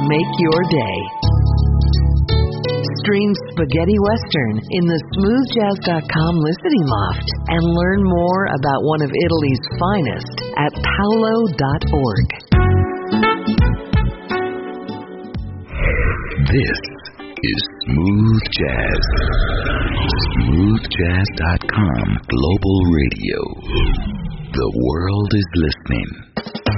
make your day. Stream Spaghetti Western in the smoothjazz.com listening loft and learn more about one of Italy's finest at paolo.org. This is Smooth Jazz. Smoothjazz.com Global Radio. The world is listening.